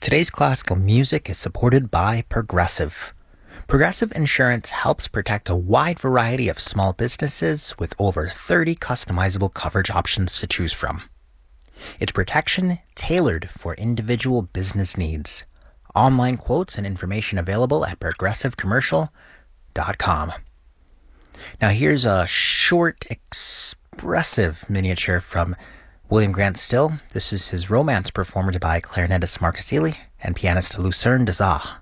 Today's classical music is supported by Progressive. Progressive Insurance helps protect a wide variety of small businesses with over 30 customizable coverage options to choose from. It's protection tailored for individual business needs. Online quotes and information available at progressivecommercial.com. Now here's a short, expressive miniature from William Grant Still. This is his romance performed by clarinetist Marcus Ely and pianist Lucerne Dezat.